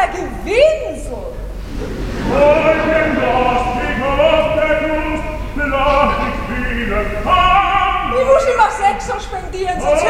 der Gewinsel. Ich muss immer 6 spendieren, sonst